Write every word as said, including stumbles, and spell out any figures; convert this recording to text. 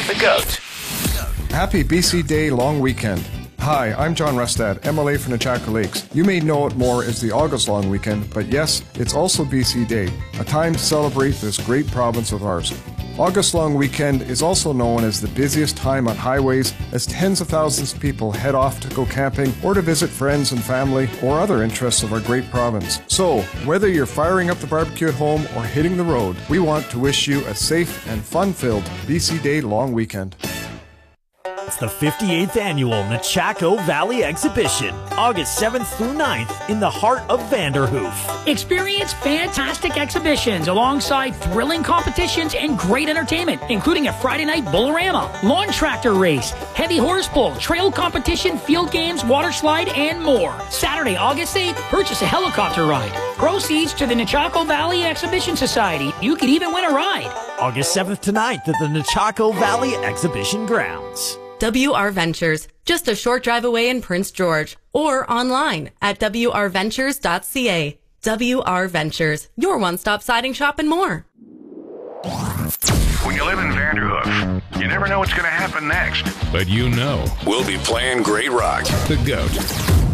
The GOAT. Happy B C Day long weekend. Hi, I'm John Rustad, M L A for Nechako Lakes. You may know it more as the August long weekend, but yes, it's also B C Day, a time to celebrate this great province of ours. August long weekend is also known as the busiest time on highways as tens of thousands of people head off to go camping or to visit friends and family or other interests of our great province. So, whether you're firing up the barbecue at home or hitting the road, we want to wish you a safe and fun-filled B C Day long weekend. It's the fifty-eighth Annual Nechako Valley Exhibition, August seventh through ninth in the heart of Vanderhoof. Experience fantastic exhibitions alongside thrilling competitions and great entertainment, including a Friday night Bullarama, lawn tractor race, heavy horse pull, trail competition, field games, water slide, and more. Saturday, August eighth, purchase a helicopter ride. Proceeds to the Nechako Valley Exhibition Society. You could even win a ride. August seventh to ninth at the Nechako Valley Exhibition Grounds. W R Ventures, just a short drive away in Prince George, or online at w r ventures dot c a. W R Ventures, your one-stop siding shop and more. When you live in Vanderhoof, you never know what's going to happen next. But you know, we'll be playing great rock. The GOAT.